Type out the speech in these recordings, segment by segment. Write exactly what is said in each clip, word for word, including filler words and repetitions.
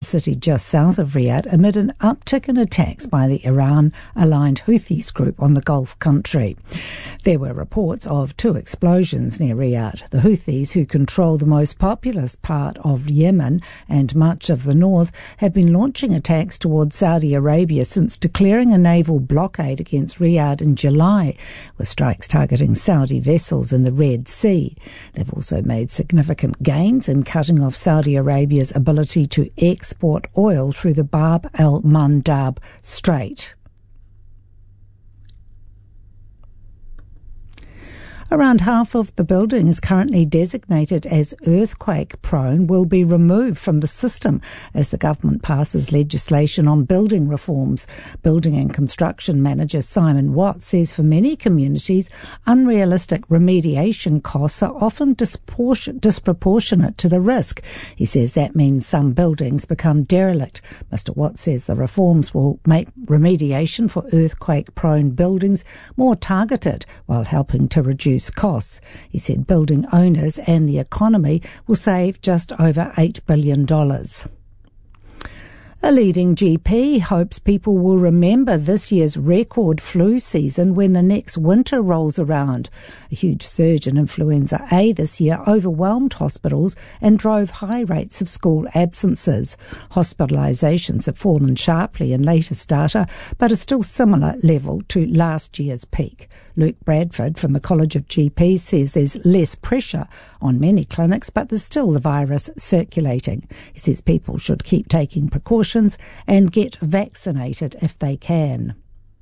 city just south of Riyadh amid an uptick in attacks by the Iran-aligned Houthis group on the Gulf country. There were reports of two explosions near Riyadh. The Houthis, who control the most populous part of Yemen and much of the north, have been launching attacks towards Saudi Arabia since declaring a naval blockade against Riyadh in July, with strikes targeting Saudi vessels in the Red Sea. They've also made significant gains in cutting off Saudi Arabia's ability to export oil through the Bab el-Mandab Strait. Around half of the buildings currently designated as earthquake-prone will be removed from the system as the government passes legislation on building reforms. Building and Construction Manager Simon Watt says for many communities, unrealistic remediation costs are often disproportionate to the risk. He says that means some buildings become derelict. Mister Watt says the reforms will make remediation for earthquake-prone buildings more targeted while helping to reduce costs. He said building owners and the economy will save just over eight billion dollars. A leading G P hopes people will remember this year's record flu season when the next winter rolls around. A huge surge in influenza A this year overwhelmed hospitals and drove high rates of school absences. Hospitalisations have fallen sharply in latest data, but are still similar level to last year's peak. Luke Bradford from the College of G Ps says there's less pressure on many clinics, but there's still the virus circulating. He says people should keep taking precautions and get vaccinated if they can.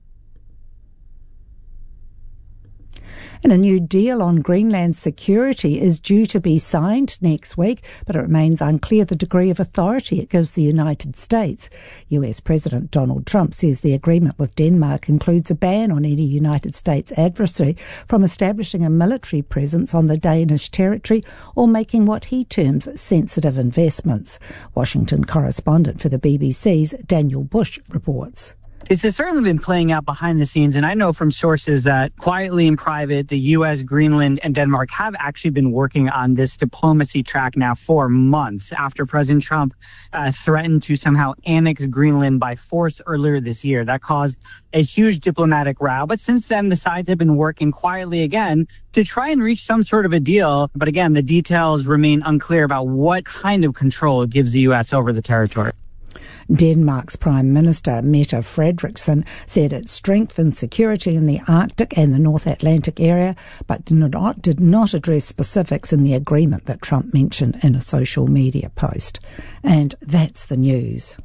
And a new deal on Greenland security is due to be signed next week, but it remains unclear the degree of authority it gives the United States. U S President Donald Trump says the agreement with Denmark includes a ban on any United States adversary from establishing a military presence on the Danish territory or making what he terms sensitive investments. Washington correspondent for the B B C's Daniel Bush reports. This has certainly been playing out behind the scenes, and I know from sources that quietly in private, the U S, Greenland, and Denmark have actually been working on this diplomacy track now for months after President Trump uh, threatened to somehow annex Greenland by force earlier this year. That caused a huge diplomatic row, but since then, the sides have been working quietly again to try and reach some sort of a deal. But again, the details remain unclear about what kind of control it gives the U S over the territory. Denmark's Prime Minister Mette Frederiksen said it strengthened security in the Arctic and the North Atlantic area, but did not, did not address specifics in the agreement that Trump mentioned in a social media post. And that's the news.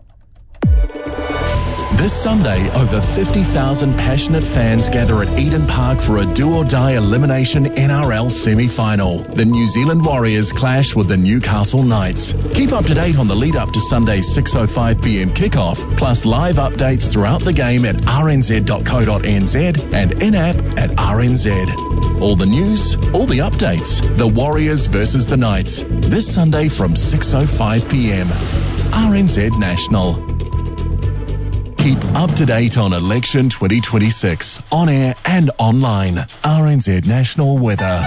This Sunday, over fifty thousand passionate fans gather at Eden Park for a do-or-die elimination N R L semi-final. The New Zealand Warriors clash with the Newcastle Knights. Keep up to date on the lead-up to Sunday's six oh five p m kickoff, plus live updates throughout the game at r n z dot co dot n z and in-app at R N Z. All the news, all the updates. The Warriors versus the Knights. This Sunday from six oh five p m. R N Z National. Keep up to date on election twenty twenty-six, on air and online. R N Z National Weather.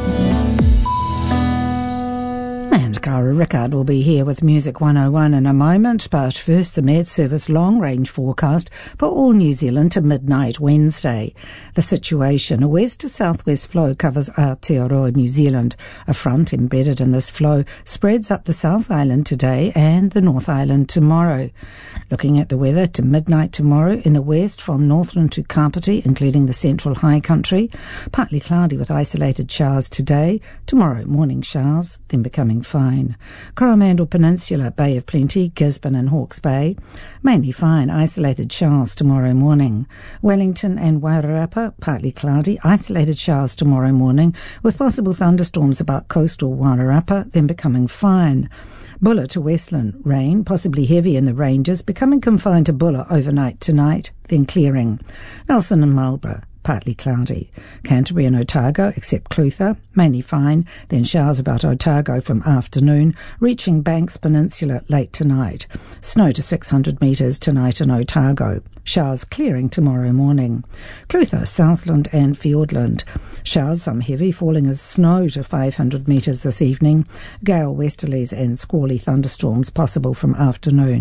And Cara Rickard will be here with Music one oh one in a moment, but first the Met Service long-range forecast for all New Zealand to midnight Wednesday. The situation: a west to southwest flow covers Aotearoa, New Zealand. A front embedded in this flow spreads up the South Island today and the North Island tomorrow. Looking at the weather to midnight tomorrow, in the west from Northland to Kapiti, including the central high country, partly cloudy with isolated showers today. Tomorrow, morning showers, then becoming fine. Coromandel Peninsula, Bay of Plenty, Gisborne and Hawke's Bay, mainly fine, isolated showers tomorrow morning. Wellington and Wairarapa, partly cloudy, isolated showers tomorrow morning, with possible thunderstorms about coastal Wairarapa, then becoming fine. Bulla to Westland, rain, possibly heavy in the ranges, becoming confined to Bulla overnight tonight, then clearing. Nelson and Marlborough, partly cloudy. Canterbury and Otago, except Clutha, mainly fine, then showers about Otago from afternoon, reaching Banks Peninsula late tonight. Snow to six hundred metres tonight in Otago. Showers clearing tomorrow morning. Clutha, Southland and Fiordland. Showers, some heavy, falling as snow to five hundred metres this evening. Gale westerlies and squally thunderstorms possible from afternoon.